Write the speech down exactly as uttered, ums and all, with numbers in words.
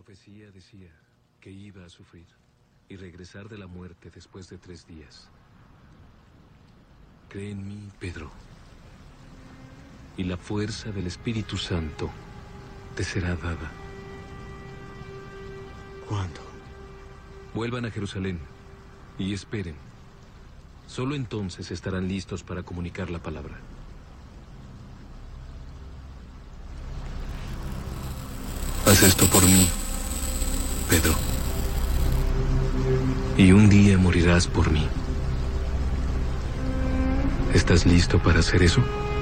profecía decía que iba a sufrir y regresar de la muerte después de tres días. Cree en mí, Pedro, y la fuerza del Espíritu Santo te será dada. ¿Cuándo? Vuelvan a Jerusalén y esperen. Solo entonces estarán listos para comunicar la palabra. Haz esto por mí, Pedro. Y un día morirás por mí. ¿Estás listo para hacer eso?